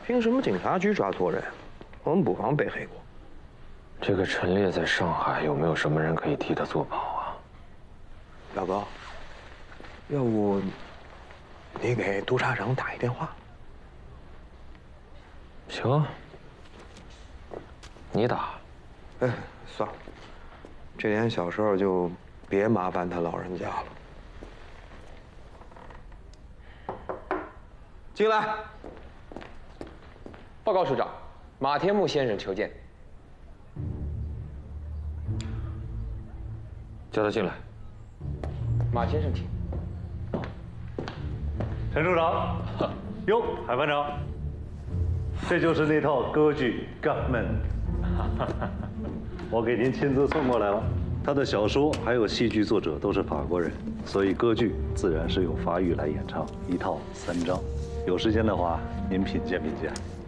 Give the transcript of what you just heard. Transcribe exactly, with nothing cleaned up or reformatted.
凭什么警察局抓错人，我们不妨背黑锅？ 这个陈烈在上海有没有什么人可以替他做保啊？ 老高，要不你给督察长打一电话？ 行啊，你打。 哎，算了，这点小事儿就别麻烦他老人家了。进来。 报告署长，马天木先生求见。 叫他进来。 马先生，请。 陈处长，哟，海班长，这就是那套歌剧《Government》，我给您亲自送过来了。他的小说还有戏剧作者都是法国人，所以歌剧自然是用法语来演唱，一套三章。有时间的话，您品鉴品鉴。